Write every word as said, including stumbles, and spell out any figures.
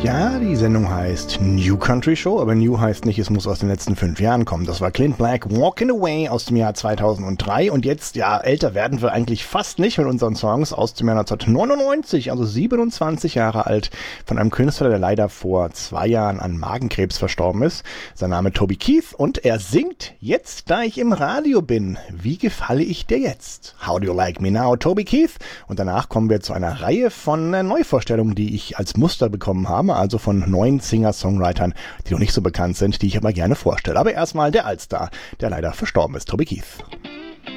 Ja, die Sendung heißt New Country Show, aber New heißt nicht, es muss aus den letzten fünf Jahren kommen. Das war Clint Black, Walking Away aus dem Jahr zweitausenddrei und jetzt, ja, älter werden wir eigentlich fast nicht mit unseren Songs aus dem Jahr neunzehnhundertneunundneunzig, also siebenundzwanzig Jahre alt, von einem Künstler, der leider vor zwei Jahren an Magenkrebs verstorben ist. Sein Name Toby Keith und er singt jetzt, da ich im Radio bin. Wie gefalle ich dir jetzt? How do you like me now, Toby Keith? Und danach kommen wir zu einer Reihe von äh, Neuvorstellungen, die ich als Muster bekommen habe, also von neuen Singer-Songwritern, die noch nicht so bekannt sind, die ich aber gerne vorstelle. Aber erstmal der Allstar, der leider verstorben ist, Toby Keith.